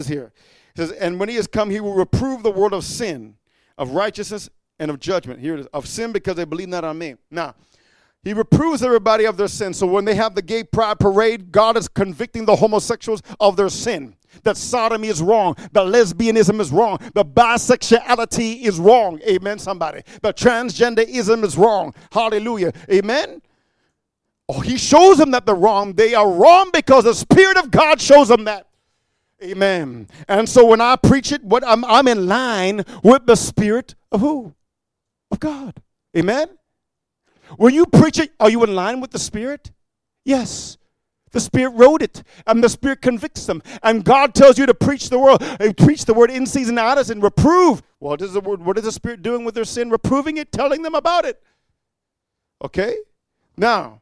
here. It says, and when he has come, he will reprove the world of sin, of righteousness, and of judgment. Here it is, of sin because they believe not on me. Now, he reproves everybody of their sin. So when they have the gay pride parade, God is convicting the homosexuals of their sin. That sodomy is wrong. That lesbianism is wrong. The bisexuality is wrong. Amen, somebody. The transgenderism is wrong. Hallelujah. Amen. Oh, he shows them that they're wrong. They are wrong because the Spirit of God shows them that. Amen. And so when I preach it, I'm in line with the Spirit of who? Of God. Amen. When you preach it, are you in line with the Spirit? Yes. The Spirit wrote it, and the Spirit convicts them. And God tells you to preach the word. Preach the word in season, out of season, reprove. What is the Spirit doing with their sin? Reproving it, telling them about it. Okay? Now,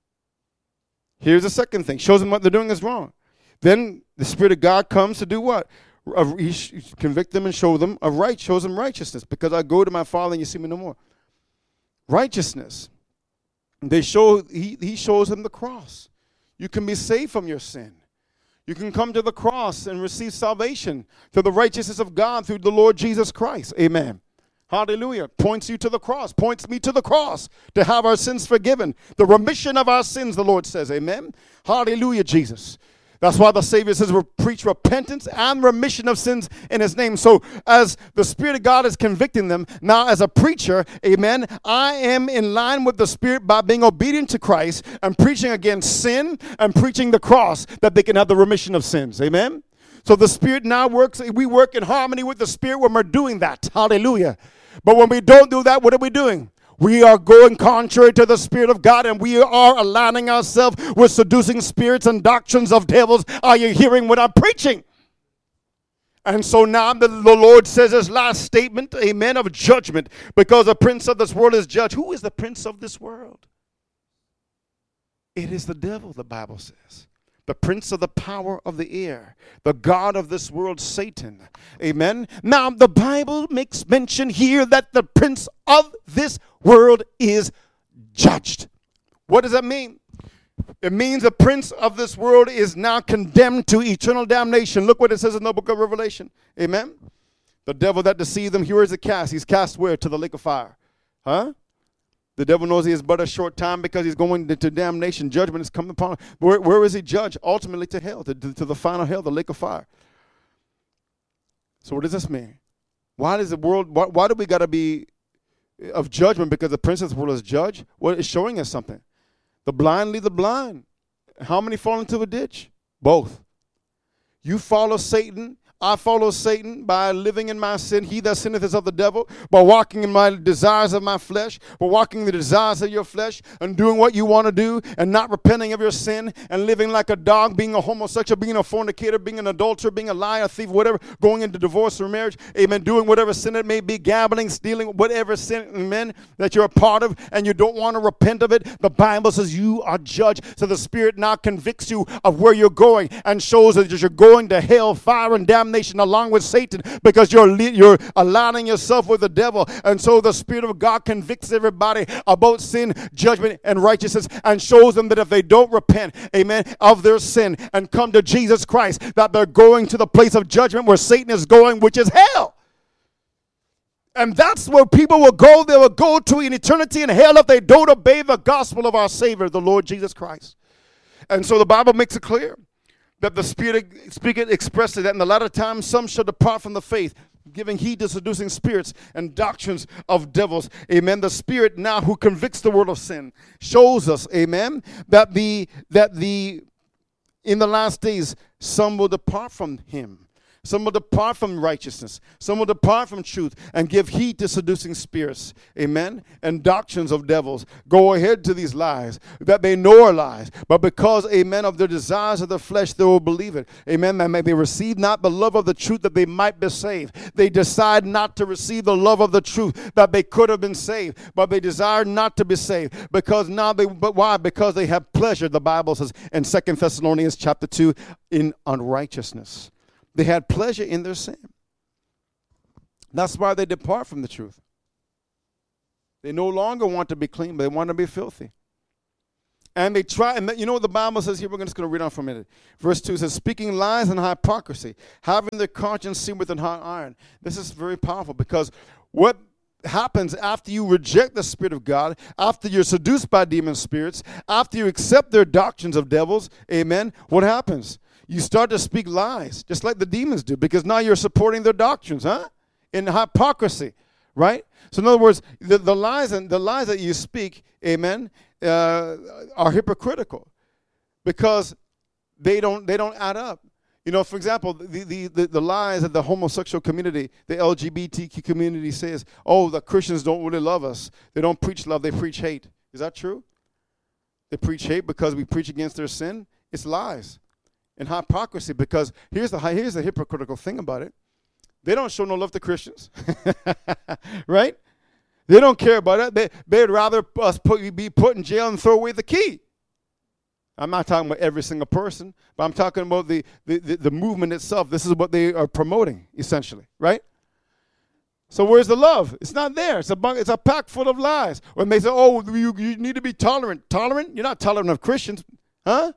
here's the second thing. Shows them what they're doing is wrong. Then the Spirit of God comes to do what? He convict them and show them shows them righteousness. Because I go to my Father and you see me no more. Righteousness. He shows them the cross. You can be saved from your sin. You can come to the cross and receive salvation through the righteousness of God through the Lord Jesus Christ. Amen. Hallelujah. Points you to the cross. Points me to the cross to have our sins forgiven. The remission of our sins, the Lord says. Amen. Hallelujah, Jesus. That's why the Savior says we preach repentance and remission of sins in his name. So as the Spirit of God is convicting them, now as a preacher, amen, I am in line with the Spirit by being obedient to Christ and preaching against sin and preaching the cross that they can have the remission of sins. Amen. So the Spirit now works. We work in harmony with the Spirit when we're doing that. Hallelujah. But when we don't do that, what are we doing? We are going contrary to the Spirit of God, and we are aligning ourselves with seducing spirits and doctrines of devils. Are you hearing what I'm preaching? And so now the Lord says his last statement, amen, of judgment, because the prince of this world is judged. Who is the prince of this world? It is the devil, the Bible says. The prince of the power of the air, the god of this world, Satan. Amen. Now, the Bible makes mention here that the prince of this world is judged. What does that mean? It means the prince of this world is now condemned to eternal damnation. Look what it says in the book of Revelation. Amen. The devil that deceived them, here is the cast. He's cast where? To the lake of fire. Huh? The devil knows he is but a short time because he's going into damnation. Judgment is coming upon him. Where is he judged? Ultimately to hell, to the final hell, the lake of fire. So what does this mean? Why does the world, why do we got to be of judgment because the prince of the world is judged? Well, it's showing us something. The blind lead the blind. How many fall into a ditch? Both. You follow Satan. I follow Satan by living in my sin. He that sinneth is of the devil. By walking in my desires of my flesh. By walking in the desires of your flesh. And doing what you want to do. And not repenting of your sin. And living like a dog. Being a homosexual. Being a fornicator. Being an adulterer. Being a liar. A thief. Whatever. Going into divorce or marriage. Amen. Doing whatever sin it may be. Gambling. Stealing. Whatever sin. Amen. That you're a part of. And you don't want to repent of it. The Bible says you are judged. So the Spirit now convicts you of where you're going. And shows that you're going to hell, fire, and damnation along with Satan because you're aligning yourself with the devil. And so the Spirit of God convicts everybody about sin, judgment, and righteousness and shows them that if they don't repent, amen, of their sin and come to Jesus Christ, that they're going to the place of judgment where Satan is going, which is hell. And that's where people will go. They will go to an eternity in hell if they don't obey the gospel of our Savior, the Lord Jesus Christ. And so the Bible makes it clear that the Spirit expressed that in the latter times some shall depart from the faith, giving heed to seducing spirits and doctrines of devils. Amen. The Spirit now who convicts the world of sin shows us, amen, that in the last days some will depart from him. Some will depart from righteousness. Some will depart from truth and give heed to seducing spirits. Amen. And doctrines of devils. Go ahead to these lies that they know are lies. But because, amen, of their desires of the flesh, they will believe it. Amen. That they receive not the love of the truth that they might be saved. They decide not to receive the love of the truth that they could have been saved. But they desire not to be saved. But why? Because they have pleasure, the Bible says in 2 Thessalonians chapter 2, in unrighteousness. They had pleasure in their sin. That's why they depart from the truth. They no longer want to be clean, but they want to be filthy. And they try, and you know what the Bible says here? We're just going to read on for a minute. Verse 2 says, speaking lies and hypocrisy, having their conscience seared with a hot iron. This is very powerful, because what happens after you reject the Spirit of God, after you're seduced by demon spirits, after you accept their doctrines of devils, amen, what happens? You start to speak lies, just like the demons do, because now you're supporting their doctrines, in hypocrisy, right? So in other words, the lies that you speak, amen, are hypocritical, because they don't add up. You know, for example, the lies that the homosexual community, the LGBTQ community says, oh, the Christians don't really love us. They don't preach love, they preach hate. Is that true? They preach hate because we preach against their sin? It's lies and hypocrisy, because here's the hypocritical thing about it. They don't show no love to Christians, right? They don't care about it. They'd rather us be put in jail and throw away the key. I'm not talking about every single person, but I'm talking about the movement itself. This is what they are promoting, essentially, right? So where's the love? It's not there. It's a pack full of lies. When they say, oh, you need to be tolerant. Tolerant? You're not tolerant of Christians, huh?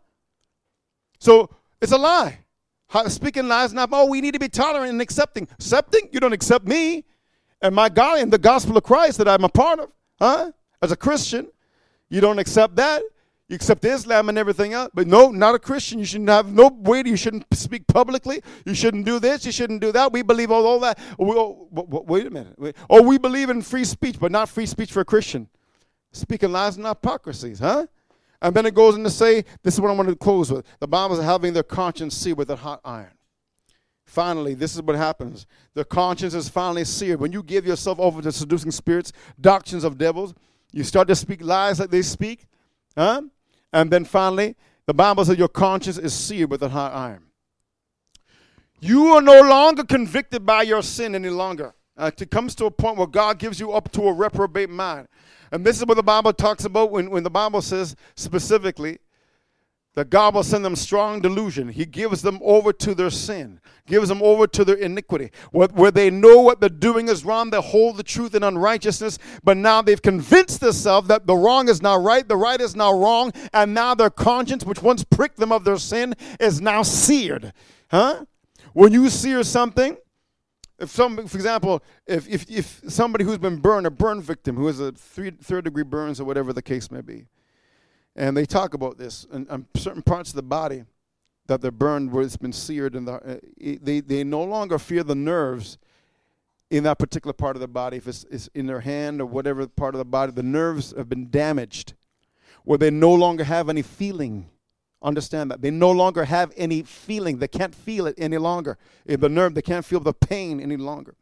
So it's a lie. Speaking lies, not, oh, we need to be tolerant and accepting. Accepting? You don't accept me and my God and the gospel of Christ that I'm a part of, huh? As a Christian, you don't accept that. You accept Islam and everything else. But no, not a Christian. You shouldn't have no weight. You shouldn't speak publicly. You shouldn't do this. You shouldn't do that. We believe all that. Wait a minute. We believe in free speech, but not free speech for a Christian. Speaking lies and hypocrisies, huh? And then it goes on to say, this is what I want to close with. The Bible is having their conscience seared with a hot iron. Finally, this is what happens. The conscience is finally seared. When you give yourself over to seducing spirits, doctrines of devils, you start to speak lies that they speak, huh? And then finally, the Bible says your conscience is seared with a hot iron. You are no longer convicted by your sin any longer. It comes to a point where God gives you up to a reprobate mind. And this is what the Bible talks about when the Bible says specifically that God will send them strong delusion. He gives them over to their sin, gives them over to their iniquity, where they know what they're doing is wrong. They hold the truth in unrighteousness, but now they've convinced themselves that the wrong is now right, the right is now wrong, and now their conscience, which once pricked them of their sin, is now seared. Huh? When you sear something, for example, if somebody who's been burned, a burn victim who has a third-degree burns or whatever the case may be, and they talk about this, and certain parts of the body that they're burned where it's been seared, and they no longer feel the nerves in that particular part of the body. If it's in their hand or whatever part of the body, the nerves have been damaged, where they no longer have any feeling. Understand that. They no longer have any feeling. They can't feel it any longer. In the nerve, they can't feel the pain any longer.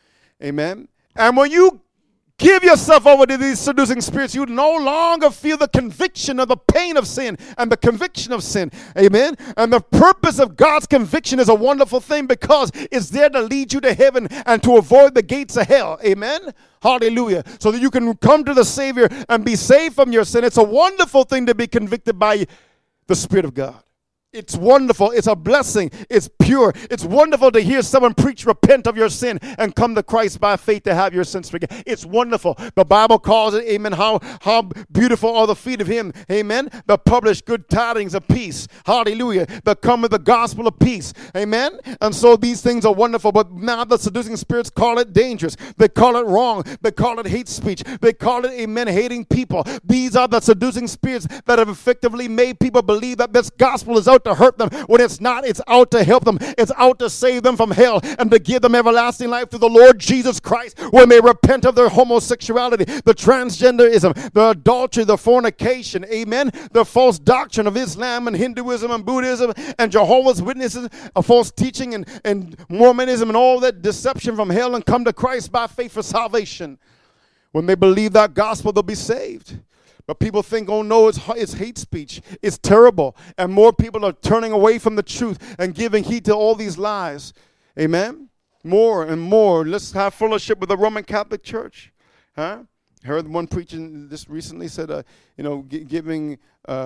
Amen? And when you give yourself over to these seducing spirits, you no longer feel the conviction of the pain of sin and the conviction of sin. Amen? And the purpose of God's conviction is a wonderful thing, because it's there to lead you to heaven and to avoid the gates of hell. Amen? Hallelujah. So that you can come to the Savior and be saved from your sin. It's a wonderful thing to be convicted by the Spirit of God. It's wonderful. It's a blessing. It's pure. It's wonderful to hear someone preach, repent of your sin and come to Christ by faith to have your sins forgiven. It's wonderful. The Bible calls it, amen, how beautiful are the feet of him, amen, that publish good tidings of peace. Hallelujah. That come with the gospel of peace. Amen. And so these things are wonderful, but now the seducing spirits call it dangerous. They call it wrong. They call it hate speech. They call it, amen, hating people. These are the seducing spirits that have effectively made people believe that this gospel is out to hurt them, when it's not. It's out to help them. It's out to save them from hell and to give them everlasting life through the Lord Jesus Christ when they repent of their homosexuality, the transgenderism, the adultery, the fornication, amen, the false doctrine of Islam and Hinduism and Buddhism and Jehovah's Witnesses, a false teaching and Mormonism and all that deception from hell, and come to Christ by faith for salvation. When they believe that gospel, they'll be saved. But people think, oh no, it's hate speech. It's terrible. And more people are turning away from the truth and giving heed to all these lies. Amen? More and more. Let's have fellowship with the Roman Catholic Church. Huh? I heard one preaching this recently said, giving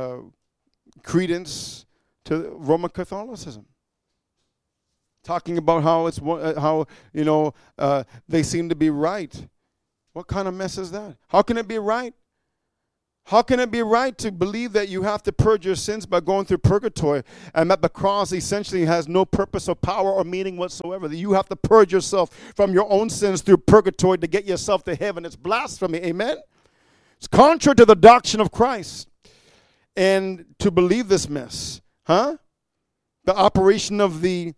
credence to Roman Catholicism. Talking about how they seem to be right. What kind of mess is that? How can it be right? How can it be right to believe that you have to purge your sins by going through purgatory, and that the cross essentially has no purpose or power or meaning whatsoever? That you have to purge yourself from your own sins through purgatory to get yourself to heaven. It's blasphemy. Amen? It's contrary to the doctrine of Christ. And to believe this mess, the operation of the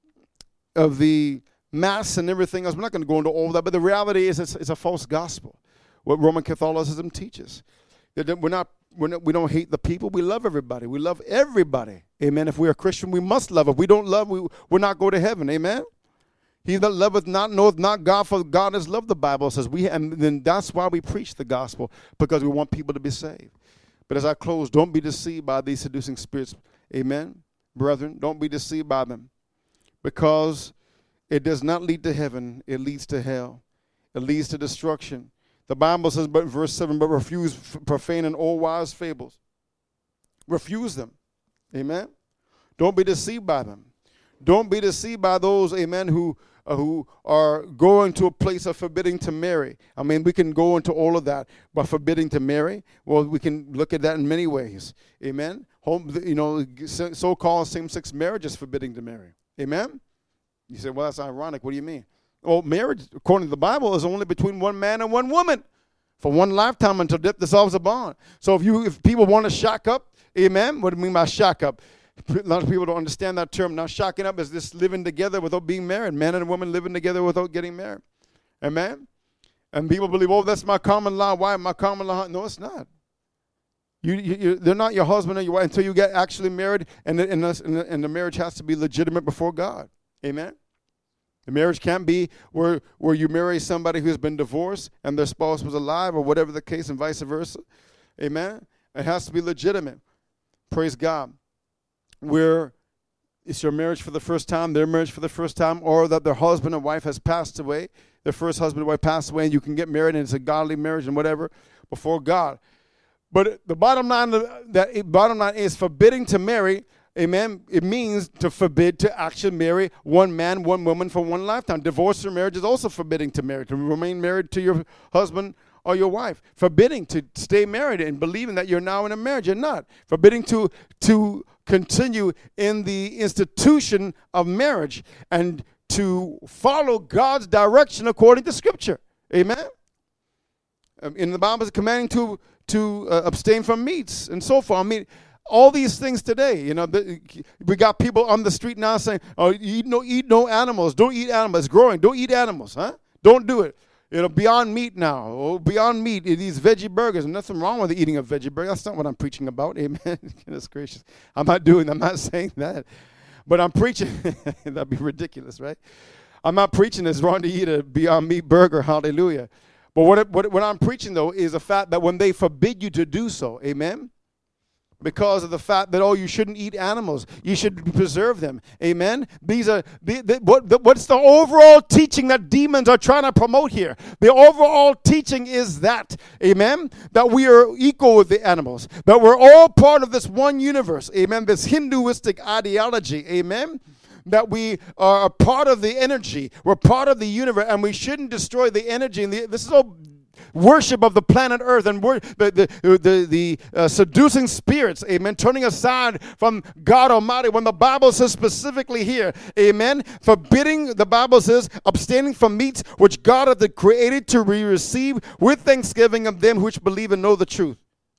Mass and everything else. I'm not going to go into all of that, but the reality is it's a false gospel, what Roman Catholicism teaches. That we don't hate the people. We love everybody. We love everybody. Amen. If we're a Christian, we must love. If we don't love, we'll not go to heaven. Amen. He that loveth not knoweth not God, for God is love, the Bible says. And then that's why we preach the gospel, because we want people to be saved. But as I close, don't be deceived by these seducing spirits. Amen. Brethren, don't be deceived by them, because it does not lead to heaven. It leads to hell. It leads to destruction. The Bible says, but verse 7, but refuse profane and all wise fables. Refuse them. Amen. Don't be deceived by them. Don't be deceived by those, amen, who are going to a place of forbidding to marry. I mean, we can go into all of that, but forbidding to marry, well, we can look at that in many ways. Amen. So-called same-sex marriage is forbidding to marry. Amen. You say, well, that's ironic. What do you mean? Well, marriage, according to the Bible, is only between one man and one woman for one lifetime until death dissolves the bond. So if people want to shack up, amen, what do you mean by shack up? A lot of people don't understand that term. Now, shacking up is this living together without being married. Man and woman living together without getting married. Amen? And people believe, oh, that's my common law. Why my common law? No, it's not. They're not your husband or your wife until you get actually married, and the marriage has to be legitimate before God. Amen? The marriage can't be where you marry somebody who's been divorced and their spouse was alive, or whatever the case, and vice versa. Amen? It has to be legitimate. Praise God. Where it's your marriage for the first time, their marriage for the first time, or that their husband and wife has passed away, their first husband and wife passed away, and you can get married, and it's a godly marriage and whatever before God. But the bottom line is forbidding to marry. Amen. It means to forbid to actually marry one man, one woman for one lifetime. Divorce or marriage is also forbidding to marry, to remain married to your husband or your wife. Forbidding to stay married and believing that you're now in a marriage. You're not. Forbidding to continue in the institution of marriage and to follow God's direction according to Scripture. Amen. In the Bible, it's commanding to abstain from meats and so forth. I mean, all these things today, we got people on the street now saying, "Oh, eat no animals. Don't eat animals. It's growing. Don't eat animals, huh? Don't do it." Beyond meat now. Oh, beyond meat, these veggie burgers. And nothing wrong with eating a veggie burger. That's not what I'm preaching about. Amen. Goodness gracious. I'm not saying that. But I'm preaching. That'd be ridiculous, right? I'm not preaching it's wrong to eat a Beyond Meat burger. Hallelujah. But what I'm preaching, though, is the fact that when they forbid you to do so, amen, because of the fact that, you shouldn't eat animals. You should preserve them. Amen? These are what's the overall teaching that demons are trying to promote here? The overall teaching is that, amen, that we are equal with the animals, that we're all part of this one universe, amen, this Hinduistic ideology, amen, that we are a part of the energy. We're part of the universe, and we shouldn't destroy the energy. And this is all worship of the planet Earth and the seducing spirits, amen, turning aside from God Almighty, when the Bible says specifically here, amen, forbidding, the Bible says, abstaining from meats which God hath created to receive with thanksgiving of them which believe and know the truth.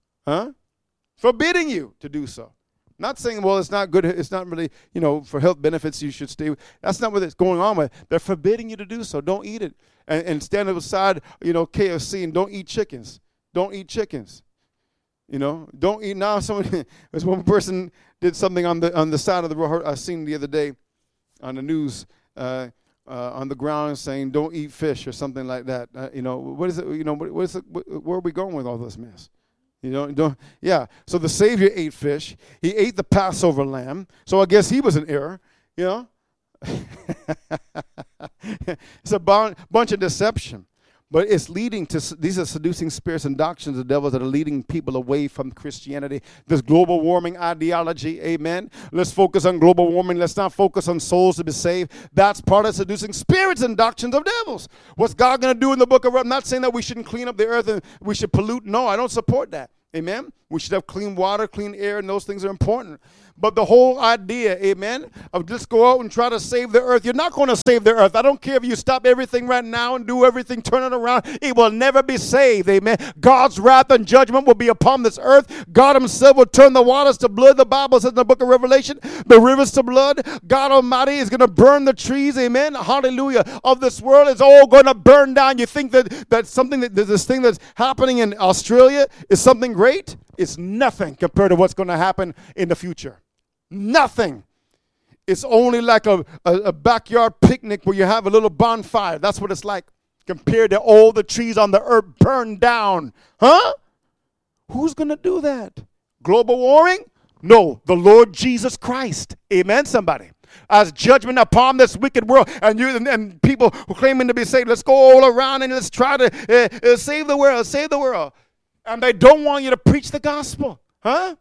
Forbidding you to do so. Not saying, well, it's not good, it's not really, for health benefits you should stay. That's not what it's going on with. They're forbidding you to do so. Don't eat it. And stand beside, KFC and don't eat chickens. Don't eat chickens. Don't eat. Now there's one person did something on the side of the road I seen the other day on the news on the ground saying don't eat fish or something like that. What is it? What is it? Where are we going with all this mess? Yeah. So the Savior ate fish. He ate the Passover lamb. So I guess he was in error. It's a bunch of deception. But it's leading to, these are seducing spirits and doctrines of devils that are leading people away from Christianity. This global warming ideology, amen. Let's focus on global warming. Let's not focus on souls to be saved. That's part of seducing spirits and doctrines of devils. What's God going to do in the book of Revelation? I'm not saying that we shouldn't clean up the earth and we should pollute. No, I don't support that. Amen. We should have clean water, clean air, and those things are important. But the whole idea, amen, of just go out and try to save the earth, you're not going to save the earth. I don't care if you stop everything right now and do everything, turn it around. It will never be saved, amen. God's wrath and judgment will be upon this earth. God himself will turn the waters to blood. The Bible says in the book of Revelation, the rivers to blood. God Almighty is going to burn the trees, amen, hallelujah, of this world. It's all going to burn down. You think that something, that this thing that's happening in Australia is something great? It's nothing compared to what's going to happen in the future. Nothing. It's only like a backyard picnic where you have a little bonfire. That's what it's like compared to all the trees on the earth burned down. Huh? Who's going to do that? Global warming? No, the Lord Jesus Christ. Amen, somebody. As judgment upon this wicked world, and people who claiming to be saved, let's go all around and let's try to save the world, save the world. And they don't want you to preach the gospel. Huh?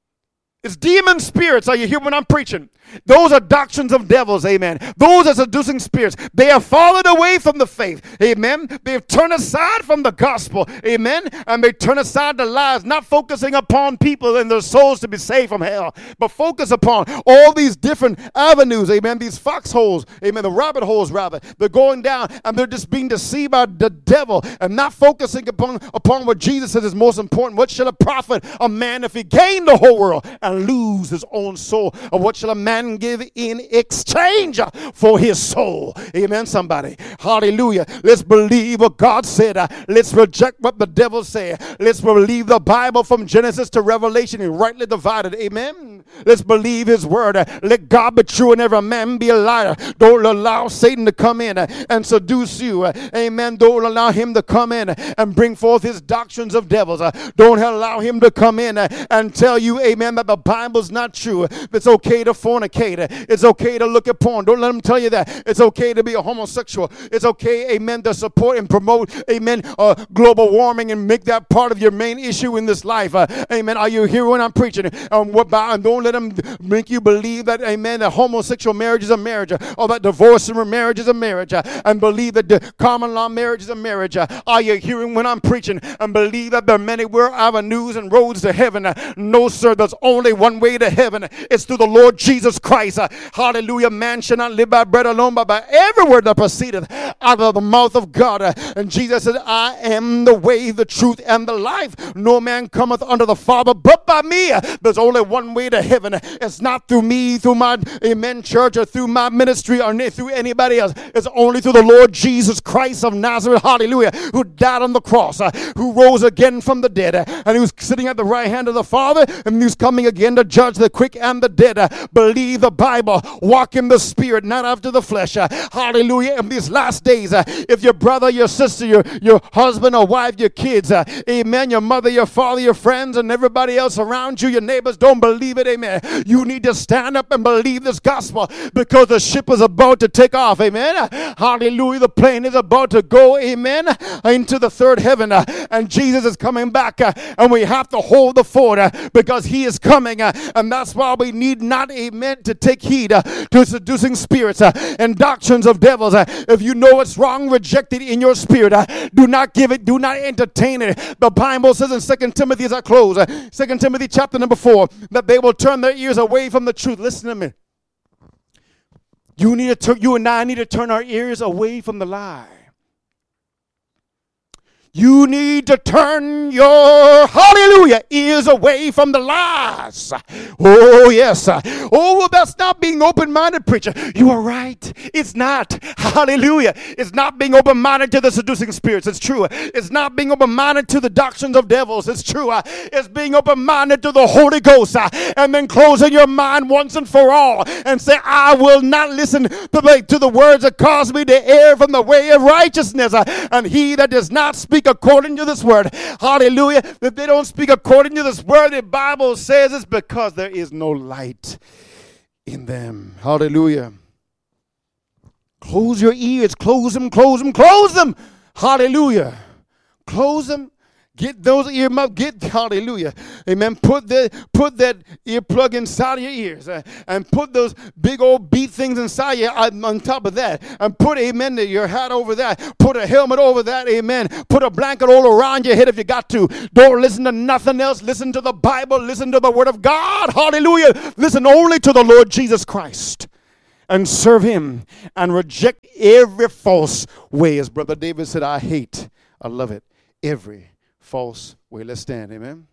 It's demon spirits. Are you hearing what I'm preaching? Those are doctrines of devils, amen. Those are seducing spirits. They have fallen away from the faith, amen. They've turned aside from the gospel, amen. And they turn aside the lies, not focusing upon people and their souls to be saved from hell, but focus upon all these different avenues, amen. These foxholes, amen, the rabbit holes rather. They're going down and they're just being deceived by the devil and not focusing upon what Jesus says is most important. What shall it profit a man if he gain the whole world and lose his own soul? Or what shall a man give in exchange for his soul? Amen, somebody. Hallelujah. Let's believe what God said. Let's reject what the devil said. Let's believe the Bible from Genesis to Revelation and rightly divided. Amen. Let's believe his word. Let God be true and every man be a liar. Don't allow Satan to come in and seduce you. Amen. Don't allow him to come in and bring forth his doctrines of devils. Don't allow him to come in and tell you, amen, that the Bible's not true. It's okay to fornicate. It's okay to look at porn. Don't let them tell you that. It's okay to be a homosexual. It's okay, amen, to support and promote, amen, global warming and make that part of your main issue in this life. Amen. Are you hearing what I'm preaching? And don't let them make you believe that, amen, that homosexual marriage is a marriage, or that divorce and marriage is a marriage, and believe that the common law marriage is a marriage. Are you hearing what I'm preaching? And believe that there are many avenues and roads to heaven. No, sir, there's only one way to heaven. It's through the Lord Jesus Christ. Hallelujah. Man shall not live by bread alone, but by every word that proceedeth out of the mouth of God. And Jesus said, I am the way, the truth, and the life. No man cometh unto the Father but by me. There's only one way to heaven. It's not through me, through my, amen, church, or through my ministry, or through anybody else. It's only through the Lord Jesus Christ of Nazareth, hallelujah, who died on the cross, who rose again from the dead, and who's sitting at the right hand of the Father, and who's coming again to judge the quick and the dead. Believe the Bible, walk in the Spirit, not after the flesh. Hallelujah. In these last days, if your brother, your sister, your husband or wife, your kids, amen, your mother, your father, your friends, and everybody else around you, your neighbors, don't believe it, amen. You need to stand up and believe this gospel, because the ship is about to take off, amen. Hallelujah. The plane is about to go, amen, into the third heaven, and Jesus is coming back, and we have to hold the fort, because he is coming, and that's why we need not, amen, to take heed to seducing spirits and doctrines of devils. If you know it's wrong, reject it in your spirit. Do not give it, do not entertain it. The Bible says in 2 Timothy, as I close, 2 Timothy chapter number 4, that they will turn their ears away from the truth. Listen to me. You and I need to turn our ears away from the lie. You need to turn your, hallelujah, ears away from the lies. Oh, yes. Oh, well, that's not being open-minded, preacher. You are right. It's not. Hallelujah. It's not being open-minded to the seducing spirits. It's true. It's not being open-minded to the doctrines of devils. It's true. It's being open-minded to the Holy Ghost. And then closing your mind once and for all and say, I will not listen to the words that cause me to err from the way of righteousness. And he that does not speak according to this word, hallelujah, if they don't speak according to this word, the Bible says it's because there is no light in them. Hallelujah. Close your ears, close them, close them, close them. Hallelujah. Close them Get those earmuffs. Get, hallelujah. Amen. Put that earplug inside of your ears. And put those big old beat things inside you on top of that. And put, amen, your hat over that. Put a helmet over that. Amen. Put a blanket all around your head if you got to. Don't listen to nothing else. Listen to the Bible. Listen to the Word of God. Hallelujah. Listen only to the Lord Jesus Christ. And serve him. And reject every false way. As Brother David said, I love it, every false way. Let's stand. Amen.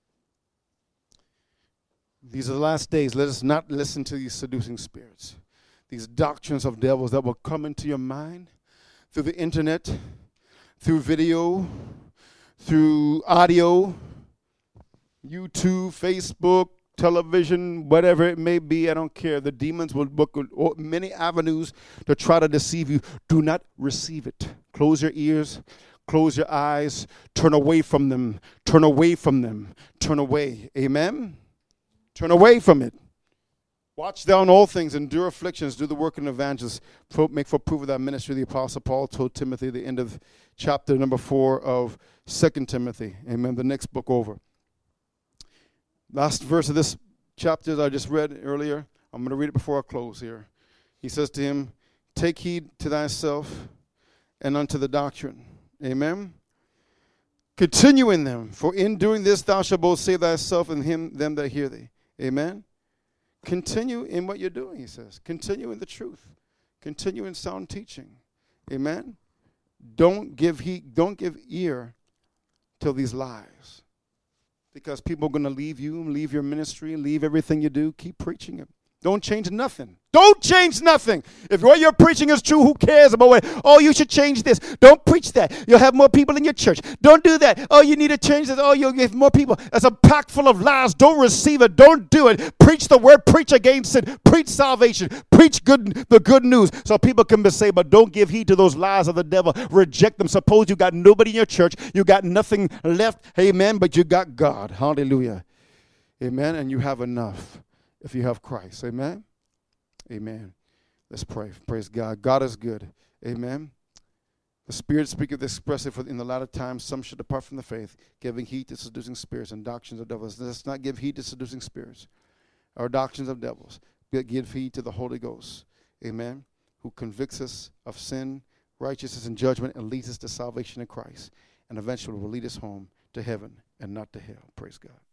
These are the last days. Let us not listen to these seducing spirits, these doctrines of devils that will come into your mind through the internet, through video, through audio, YouTube, Facebook, television, whatever it may be. I don't care. The demons will book many avenues to try to deceive you. Do not receive it. Close your ears. Close your eyes. Turn away from them. Turn away from them. Turn away. Amen? Turn away from it. Watch down all things. Endure afflictions. Do the work of an evangelist. Make for proof of that ministry. The Apostle Paul told Timothy at the end of chapter number 4 of 2 Timothy. Amen. The next book over. Last verse of this chapter that I just read earlier. I'm going to read it before I close here. He says to him, take heed to thyself and unto the doctrine. Amen. Continue in them, for in doing this thou shalt both save thyself and them that hear thee. Amen. Continue in what you're doing, he says. Continue in the truth. Continue in sound teaching. Amen. Don't give ear to these lies. Because people are going to leave you, leave your ministry, leave everything you do. Keep preaching it. Don't change nothing. Don't change nothing. If what you're preaching is true, who cares about what? Oh, you should change this. Don't preach that. You'll have more people in your church. Don't do that. Oh, you need to change this. Oh, you'll get more people. That's a pack full of lies. Don't receive it. Don't do it. Preach the word. Preach against sin. Preach salvation. Preach the good news so people can be saved. But don't give heed to those lies of the devil. Reject them. Suppose you got nobody in your church. You got nothing left. Amen. But you got God. Hallelujah. Amen. And you have enough. If you have Christ. Amen? Amen. Let's pray. Praise God. God is good. Amen. The Spirit speaketh expressly in the latter times some should depart from the faith, giving heed to seducing spirits and doctrines of devils. Let's not give heed to seducing spirits or doctrines of devils, but give heed to the Holy Ghost. Amen. Who convicts us of sin, righteousness, and judgment and leads us to salvation in Christ. And eventually will lead us home to heaven and not to hell. Praise God.